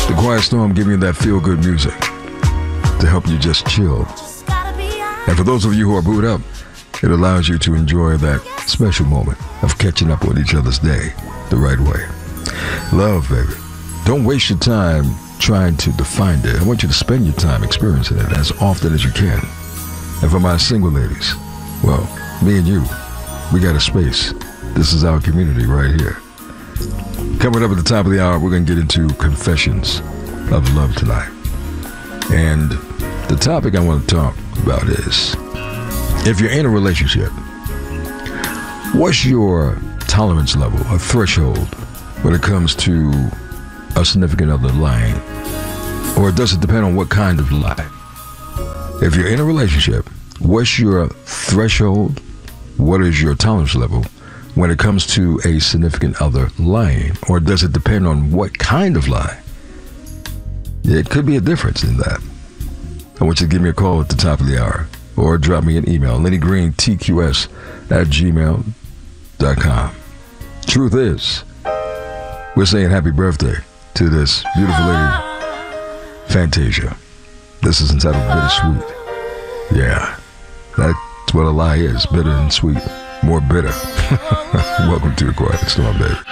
The Quiet Storm giving you that feel-good music to help you just chill. And for those of you who are booed up, it allows you to enjoy that special moment of catching up with each other's day the right way. Love, baby. Don't waste your time trying to define it. I want you to spend your time experiencing it as often as you can. And for my single ladies, well, me and you, we got a space. This is our community right here. Coming up at the top of the hour, we're going to get into confessions of love tonight. And the topic I want to talk about is, if you're in a relationship, what's your tolerance level, a threshold, when it comes to a significant other lying? Or does it depend on what kind of lie? If you're in a relationship, what's your threshold? What is your tolerance level when it comes to a significant other lying? Or does it depend on what kind of lie? It could be a difference in that. I want you to give me a call at the top of the hour or drop me an email, LennyGreenTQS@gmail.com. Truth is, we're saying happy birthday to this beautiful lady, Fantasia. This is entitled Bittersweet. Yeah, that's what a lie is, bitter and sweet. More bitter. Welcome to the Quiet Storm, baby.